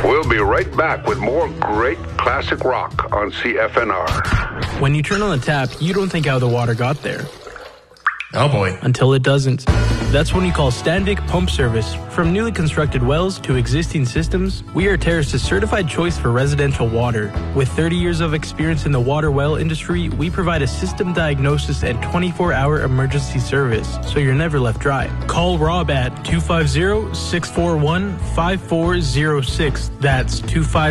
We'll be right back with more great classic rock on CFNR. When you turn on the tap, you don't think how the water got there. Oh boy. Until it doesn't. That's when you call Standvik Pump Service. From newly constructed wells to existing systems, we are Terrace's certified choice for residential water. With 30 years of experience in the water well industry, we provide a system diagnosis and 24-hour emergency service, so you're never left dry. Call Rob at 250-641-5406. That's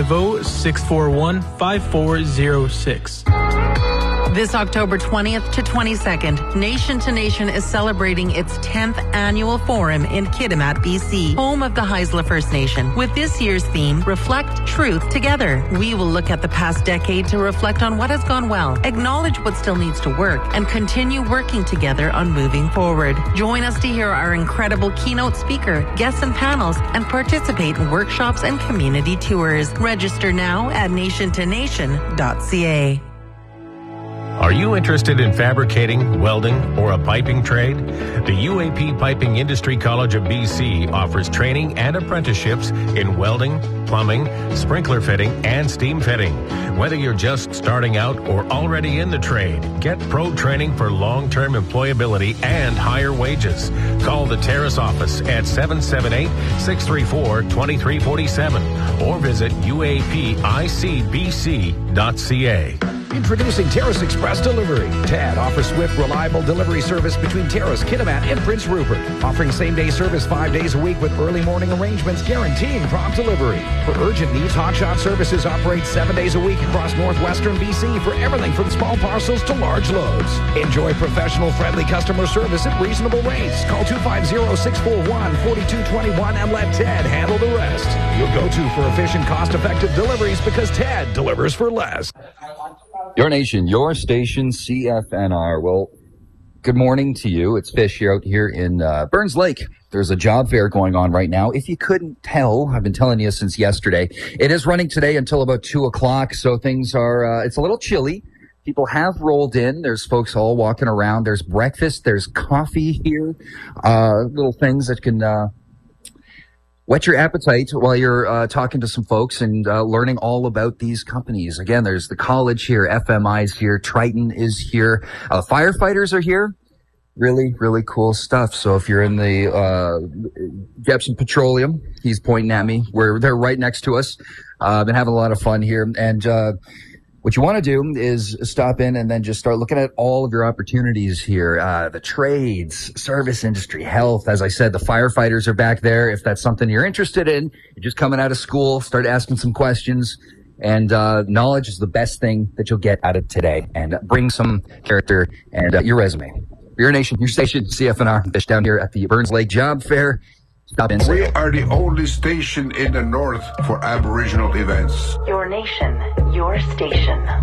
250-641-5406. This October 20th to 22nd, Nation to Nation is celebrating its 10th annual forum in Kitimat, BC, home of the Haisla First Nation. With this year's theme, Reflect Truth Together. We will look at the past decade to reflect on what has gone well, acknowledge what still needs to work, and continue working together on moving forward. Join us to hear our incredible keynote speaker, guests and panels, and participate in workshops and community tours. Register now at nationtonation.ca. Are you interested in fabricating, welding, or a piping trade? The UAP Piping Industry College of BC offers training and apprenticeships in welding, plumbing, sprinkler fitting, and steam fitting. Whether you're just starting out or already in the trade, get pro training for long-term employability and higher wages. Call the Terrace office at 778-634-2347 or visit uapicbc.ca. Introducing Terrace Express Delivery. TAD offers swift, reliable delivery service between Terrace, Kitimat, and Prince Rupert. Offering same-day service 5 days a week with early morning arrangements guaranteeing prompt delivery. For urgent needs, Hotshot Services operates 7 days a week across northwestern BC for everything from small parcels to large loads. Enjoy professional, friendly customer service at reasonable rates. Call 250-641-4221 and let TAD handle the rest. Your go-to for efficient, cost-effective deliveries because TAD delivers for less. Your nation, your station, CFNR. Well, good morning to you. It's Fish here out here in Burns Lake. There's a job fair going on right now. If you couldn't tell, I've been telling you since yesterday. It is running today until about 2 o'clock, so things are, it's a little chilly. People have rolled in. There's folks all walking around. There's breakfast. There's coffee here. Little things that can whet your appetite while you're talking to some folks and learning all about these companies. Again, there's the college here, FMI's here, Triton is here, firefighters are here. Really, really cool stuff. So if you're in the Jepson Petroleum, he's pointing at me. They're right next to us. Been having a lot of fun here. And what you want to do is stop in and then just start looking at all of your opportunities here. The trades, service industry, health. As I said, the firefighters are back there. If that's something you're interested in, you're just coming out of school, start asking some questions. And knowledge is the best thing that you'll get out of today. And bring some character and your resume. Your nation, your station, CFNR, Fish down here at the Burns Lake Job Fair. Stop in. We are the only station in the north for Aboriginal events. Your nation, your station.